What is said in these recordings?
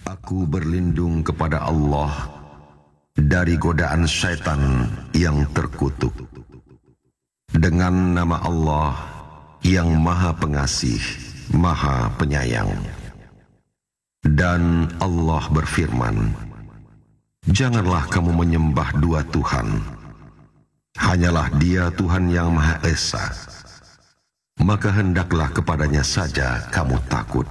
Aku berlindung kepada Allah dari godaan syaitan yang terkutuk. Dengan nama Allah yang Maha Pengasih, Maha Penyayang. Dan Allah berfirman, janganlah kamu menyembah dua Tuhan. Hanyalah Dia Tuhan yang Maha Esa. Maka hendaklah kepadanya saja kamu takut.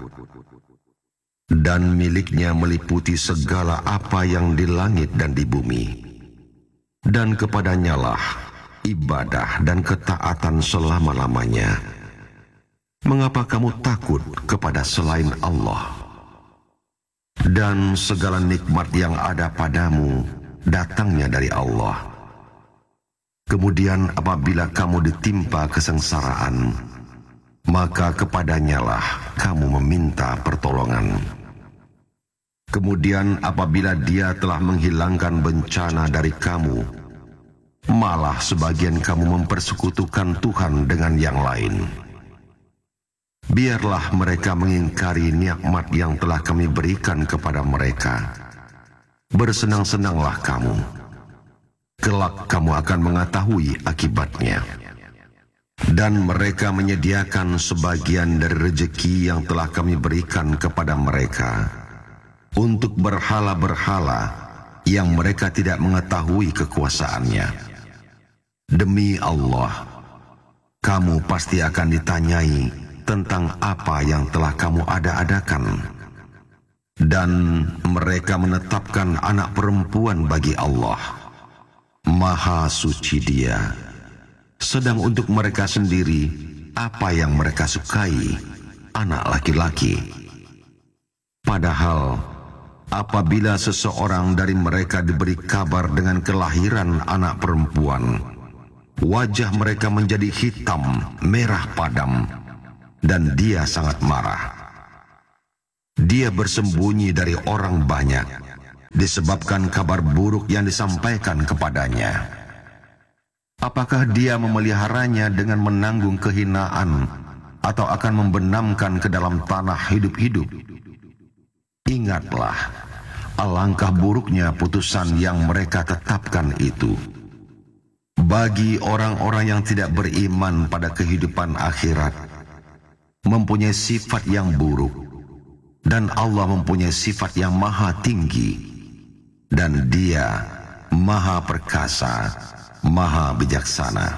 Dan miliknya meliputi segala apa yang di langit dan di bumi. Dan kepadanyalah ibadah dan ketaatan selama-lamanya. Mengapa kamu takut kepada selain Allah? Dan segala nikmat yang ada padamu datangnya dari Allah. Kemudian apabila kamu ditimpa kesengsaraan, maka kepadanyalah kamu meminta pertolongan. Kemudian apabila Dia telah menghilangkan bencana dari kamu, malah sebagian kamu mempersekutukan Tuhan dengan yang lain. Biarlah mereka mengingkari nikmat yang telah kami berikan kepada mereka. Bersenang-senanglah kamu. Kelak kamu akan mengetahui akibatnya. Dan mereka menyediakan sebagian dari rezeki yang telah kami berikan kepada mereka untuk berhala-berhala yang mereka tidak mengetahui kekuasaannya. Demi Allah, kamu pasti akan ditanyai tentang apa yang telah kamu ada-adakan. Dan mereka menetapkan anak perempuan bagi Allah. Maha suci Dia. Sedang untuk mereka sendiri, apa yang mereka sukai, anak laki-laki. Padahal, apabila seseorang dari mereka diberi kabar dengan kelahiran anak perempuan, wajah mereka menjadi hitam, merah padam, dan dia sangat marah. Dia bersembunyi dari orang banyak, disebabkan kabar buruk yang disampaikan kepadanya. Apakah dia memeliharanya dengan menanggung kehinaan, atau akan membenamkan ke dalam tanah hidup-hidup? Ingatlah, alangkah buruknya putusan yang mereka tetapkan itu. Bagi orang-orang yang tidak beriman pada kehidupan akhirat, mempunyai sifat yang buruk, dan Allah mempunyai sifat yang maha tinggi, dan Dia maha perkasa, maha bijaksana.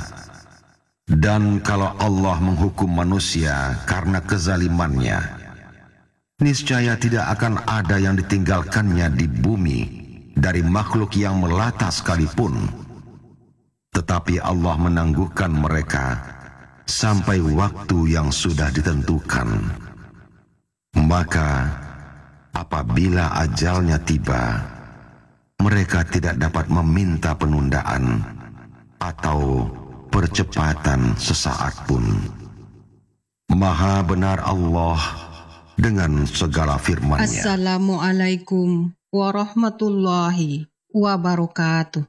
Dan kalau Allah menghukum manusia karena kezalimannya, niscaya tidak akan ada yang ditinggalkannya di bumi dari makhluk yang melata sekalipun. Tetapi Allah menangguhkan mereka sampai waktu yang sudah ditentukan. Maka apabila ajalnya tiba, mereka tidak dapat meminta penundaan atau percepatan sesaat pun. Maha benar Allah dengan segala firman-Nya. Assalamualaikum warahmatullahi wabarakatuh.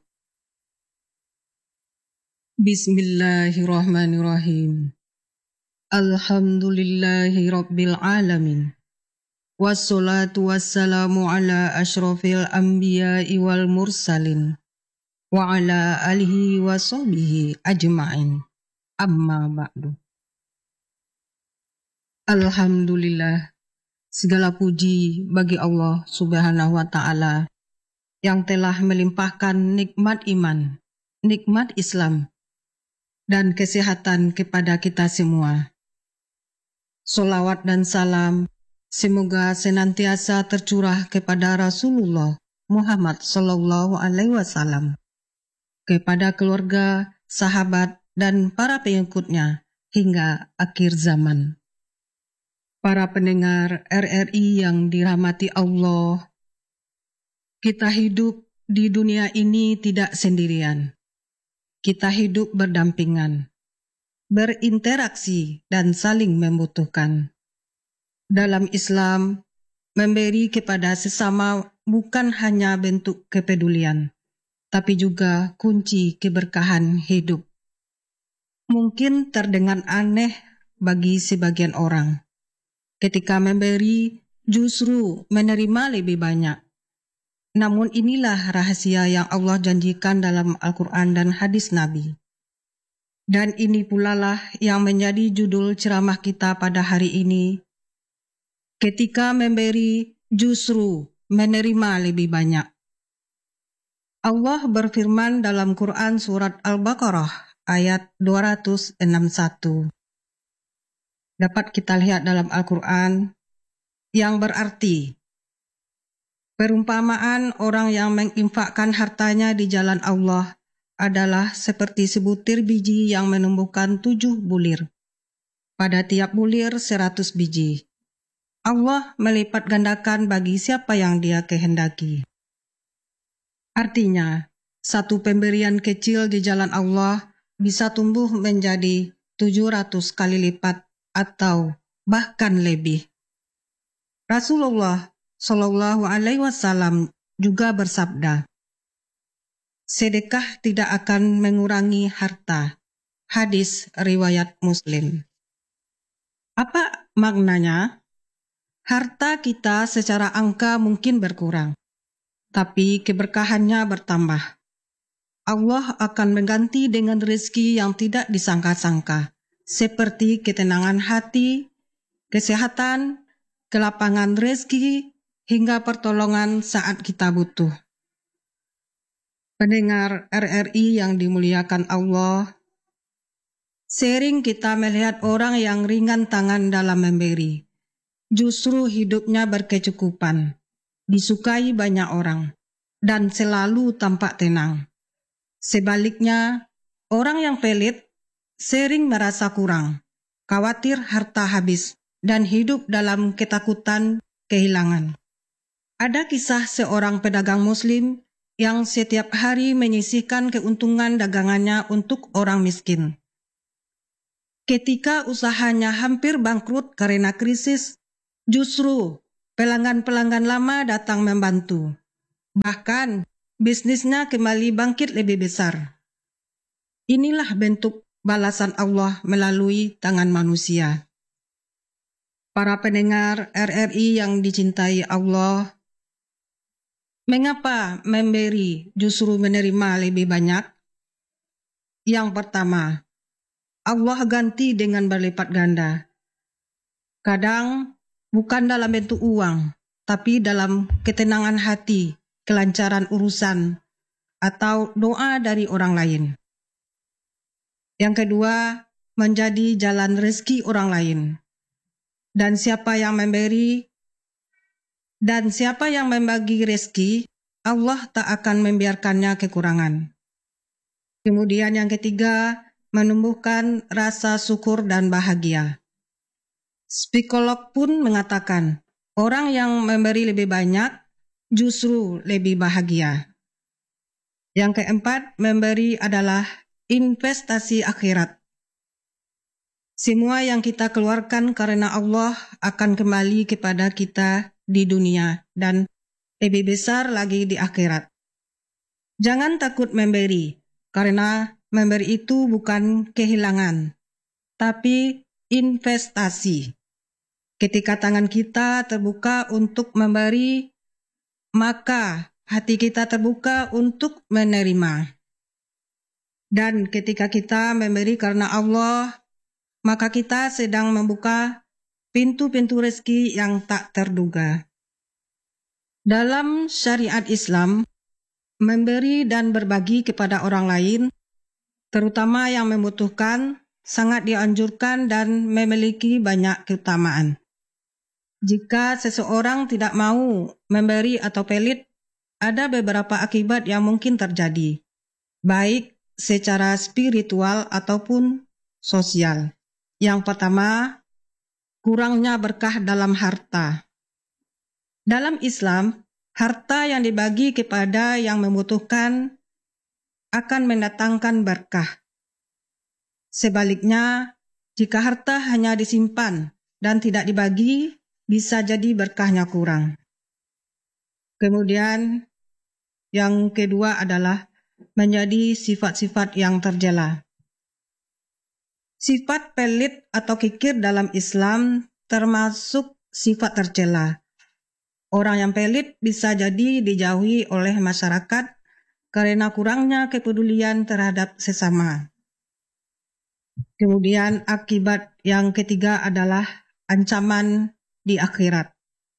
Bismillahirrahmanirrahim. Alhamdulillahi rabbil alamin. Wassalatu wassalamu ala ashrafil anbiya'i wal mursalin. Wa ala alihi wa sahbihi ajma'in. Amma ba'du. Alhamdulillah, segala puji bagi Allah subhanahu wa ta'ala yang telah melimpahkan nikmat iman, nikmat Islam, dan kesehatan kepada kita semua. Solawat dan salam semoga senantiasa tercurah kepada Rasulullah Muhammad Sallallahu Alaihi Wasallam, kepada keluarga, sahabat, dan para pengikutnya hingga akhir zaman. Para pendengar RRI yang dirahmati Allah, kita hidup di dunia ini tidak sendirian. Kita hidup berdampingan, berinteraksi, dan saling membutuhkan. Dalam Islam, memberi kepada sesama bukan hanya bentuk kepedulian, tapi juga kunci keberkahan hidup. Mungkin terdengar aneh bagi sebagian orang. Ketika memberi justru menerima lebih banyak. Namun inilah rahasia yang Allah janjikan dalam Al-Quran dan hadis Nabi. Dan ini pula lah yang menjadi judul ceramah kita pada hari ini. Ketika memberi, justru menerima lebih banyak. Allah berfirman dalam Quran surat Al-Baqarah ayat 261. Dapat kita lihat dalam Al-Quran yang berarti, perumpamaan orang yang menginfakkan hartanya di jalan Allah adalah seperti sebutir biji yang menumbuhkan 7 bulir. Pada tiap bulir 100 biji. Allah melipat gandakan bagi siapa yang Dia kehendaki. Artinya, satu pemberian kecil di jalan Allah bisa tumbuh menjadi 700 kali lipat atau bahkan lebih. Rasulullah Shallallahu Alaihi Wasallam juga bersabda, sedekah tidak akan mengurangi harta. Hadis riwayat Muslim. Apa maknanya? Harta kita secara angka mungkin berkurang, tapi keberkahannya bertambah. Allah akan mengganti dengan rezeki yang tidak disangka-sangka, seperti ketenangan hati, kesehatan, kelapangan rezeki, hingga pertolongan saat kita butuh. Pendengar RRI yang dimuliakan Allah, sering kita melihat orang yang ringan tangan dalam memberi. Justru hidupnya berkecukupan, disukai banyak orang, dan selalu tampak tenang. Sebaliknya, orang yang pelit sering merasa kurang, khawatir harta habis, dan hidup dalam ketakutan kehilangan. Ada kisah seorang pedagang Muslim yang setiap hari menyisihkan keuntungan dagangannya untuk orang miskin. Ketika usahanya hampir bangkrut karena krisis, justru pelanggan-pelanggan lama datang membantu. Bahkan, bisnisnya kembali bangkit lebih besar. Inilah bentuk balasan Allah melalui tangan manusia. Para pendengar RRI yang dicintai Allah, mengapa memberi justru menerima lebih banyak? Yang pertama, Allah ganti dengan berlipat ganda. Kadang, bukan dalam bentuk uang, tapi dalam ketenangan hati, kelancaran urusan, atau doa dari orang lain. Yang kedua, menjadi jalan rezeki orang lain. Dan siapa yang memberi, dan siapa yang membagi rezeki, Allah tak akan membiarkannya kekurangan. Kemudian yang ketiga, menumbuhkan rasa syukur dan bahagia. Psikolog pun mengatakan, orang yang memberi lebih banyak justru lebih bahagia. Yang keempat, memberi adalah investasi akhirat. Semua yang kita keluarkan karena Allah akan kembali kepada kita di dunia dan lebih besar lagi di akhirat. Jangan takut memberi, karena memberi itu bukan kehilangan, tapi investasi. Ketika tangan kita terbuka untuk memberi, maka hati kita terbuka untuk menerima. Dan ketika kita memberi karena Allah, maka kita sedang membuka pintu-pintu rezeki yang tak terduga. Dalam syariat Islam, memberi dan berbagi kepada orang lain, terutama yang membutuhkan, sangat dianjurkan dan memiliki banyak keutamaan. Jika seseorang tidak mau memberi atau pelit, ada beberapa akibat yang mungkin terjadi, baik secara spiritual ataupun sosial. Yang pertama, kurangnya berkah dalam harta. Dalam Islam, harta yang dibagi kepada yang membutuhkan akan mendatangkan berkah. Sebaliknya, jika harta hanya disimpan dan tidak dibagi, bisa jadi berkahnya kurang. Kemudian, yang kedua adalah menjadi sifat-sifat yang tercela. Sifat pelit atau kikir dalam Islam termasuk sifat tercela. Orang yang pelit bisa jadi dijauhi oleh masyarakat karena kurangnya kepedulian terhadap sesama. Kemudian akibat yang ketiga adalah ancaman di akhirat.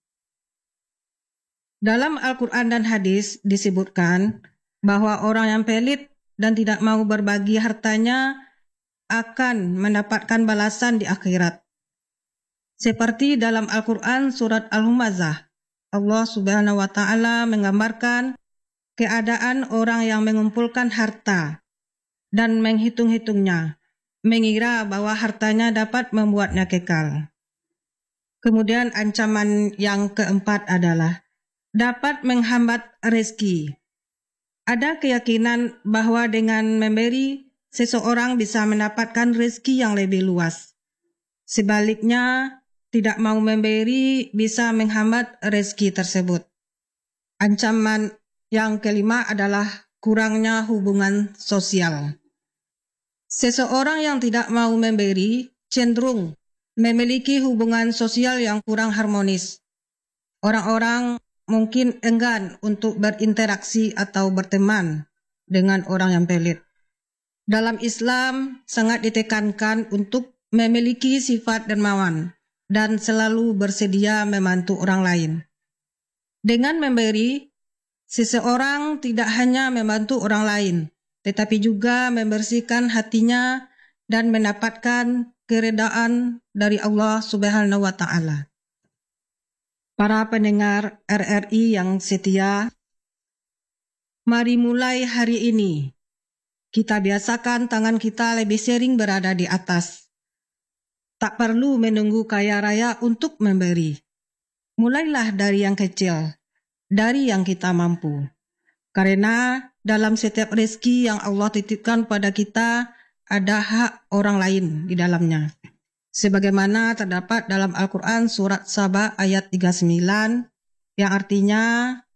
Dalam Al-Quran dan hadis disebutkan bahwa orang yang pelit dan tidak mau berbagi hartanya akan mendapatkan balasan di akhirat. Seperti dalam Al-Quran surat Al-Humazah, Allah Subhanahu wa Ta'ala menggambarkan keadaan orang yang mengumpulkan harta dan menghitung-hitungnya, mengira bahwa hartanya dapat membuatnya kekal. Kemudian ancaman yang keempat adalah dapat menghambat rezeki. Ada keyakinan bahwa dengan memberi, seseorang bisa mendapatkan rezeki yang lebih luas. Sebaliknya, tidak mau memberi bisa menghambat rezeki tersebut. Ancaman yang kelima adalah kurangnya hubungan sosial. Seseorang yang tidak mau memberi cenderung memiliki hubungan sosial yang kurang harmonis. Orang-orang mungkin enggan untuk berinteraksi atau berteman dengan orang yang pelit. Dalam Islam sangat ditekankan untuk memiliki sifat dermawan dan selalu bersedia membantu orang lain. Dengan memberi, seseorang tidak hanya membantu orang lain, tetapi juga membersihkan hatinya dan mendapatkan keredaan dari Allah Subhanahu wa Ta'ala. Para pendengar RRI yang setia, mari mulai hari ini kita biasakan tangan kita lebih sering berada di atas. Tak perlu menunggu kaya raya untuk memberi. Mulailah dari yang kecil, dari yang kita mampu. Karena dalam setiap rezeki yang Allah titipkan pada kita, ada hak orang lain di dalamnya. Sebagaimana terdapat dalam Al-Quran surat Saba ayat 39, yang artinya